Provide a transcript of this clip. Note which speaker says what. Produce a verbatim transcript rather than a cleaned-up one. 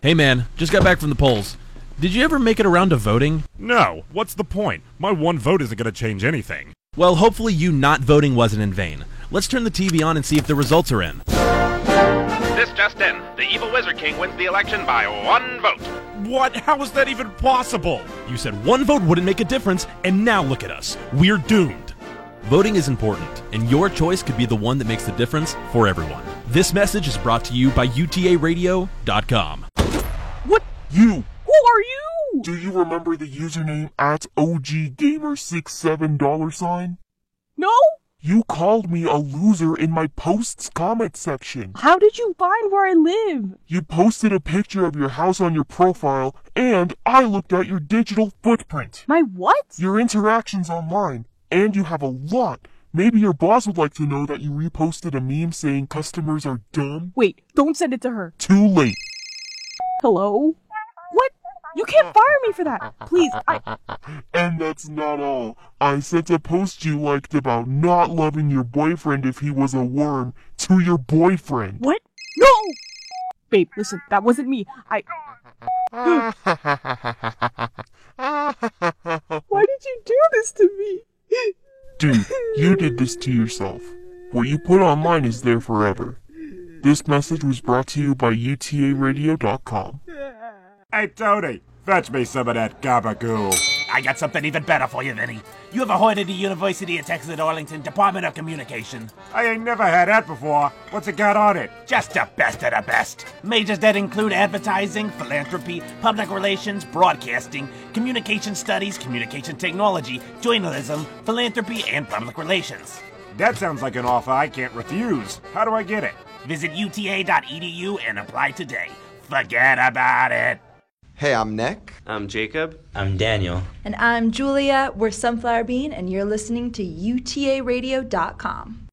Speaker 1: Hey man, just got back from the polls. Did you ever make it around to voting?
Speaker 2: No. What's the point? My one vote isn't going to change anything.
Speaker 1: Well, hopefully you not voting wasn't in vain. Let's turn the T V on and see if the results are in.
Speaker 3: This just in. The evil Wizard King wins the election by one vote.
Speaker 2: What? How is that even possible?
Speaker 1: You said one vote wouldn't make a difference, and now look at us. We're doomed. Voting is important, and your choice could be the one that makes the difference for everyone. This message is brought to you by U T A radio dot com.
Speaker 4: What?
Speaker 5: You!
Speaker 4: Who are you?
Speaker 5: Do you remember the username at O G Gamer sixty-seven dollar sign?
Speaker 4: No?
Speaker 5: You called me a loser in my posts comment section.
Speaker 4: How did you find where I live?
Speaker 5: You posted a picture of your house on your profile, and I looked at your digital footprint.
Speaker 4: My what?
Speaker 5: Your interactions online, and you have a lot. Maybe your boss would like to know that you reposted a meme saying customers are dumb.
Speaker 4: Wait, don't send it to her.
Speaker 5: Too late.
Speaker 4: Hello? What? You can't fire me for that. Please, I...
Speaker 5: And that's not all. I sent a post you liked about not loving your boyfriend if he was a worm to your boyfriend.
Speaker 4: What? No! Babe, listen, that wasn't me. I... Why did you do this to me?
Speaker 5: Dude, you did this to yourself. What you put online is there forever. This message was brought to you by U T A radio dot com.
Speaker 2: Hey, Tony, fetch me some of that gabagoo.
Speaker 6: I got something even better for you, Vinny. You ever heard of the University of Texas at Arlington Department of Communication?
Speaker 2: I ain't never had that before. What's it got on it?
Speaker 6: Just the best of the best. Majors that include advertising, philanthropy, public relations, broadcasting, communication studies, communication technology, journalism, philanthropy, and public relations.
Speaker 2: That sounds like an offer I can't refuse. How do I get it?
Speaker 6: Visit U T A dot E D U and apply today. Forget about it.
Speaker 7: Hey, I'm Nick.
Speaker 8: I'm Jacob.
Speaker 9: I'm Daniel.
Speaker 10: And I'm Julia. We're Sunflower Bean, and you're listening to U T A radio dot com.